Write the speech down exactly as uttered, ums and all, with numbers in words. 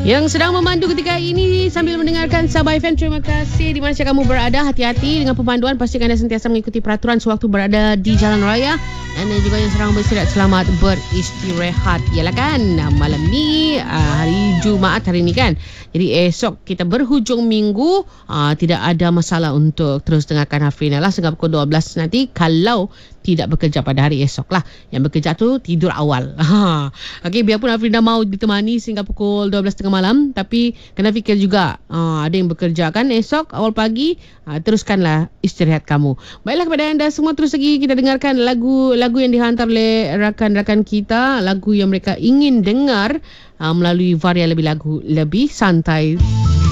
Yang sedang memandu ketika ini sambil mendengarkan Sabah F M, terima kasih di mana saja kamu berada. Hati-hati dengan pemanduan, pastikan anda sentiasa mengikuti peraturan sewaktu berada di jalan raya. Dan juga yang sedang beristirahat, selamat beristirahat. Yalah kan, malam ni hari Jumaat hari ni kan. Jadi esok kita berhujung minggu, aa, tidak ada masalah untuk terus dengarkan Hafrina lah sehingga pukul dua belas nanti kalau tidak bekerja pada hari esok lah. Yang bekerja tu tidur awal. Okey, biarpun Hafrina mau ditemani sehingga pukul dua belas tiga puluh malam, tapi kena fikir juga, aa, ada yang bekerja kan esok awal pagi, aa, teruskanlah istirahat kamu. Baiklah, kepada anda semua, terus lagi kita dengarkan lagu lagu yang dihantar oleh rakan-rakan kita, lagu yang mereka ingin dengar aa, melalui varian lebih lagu lebih santai.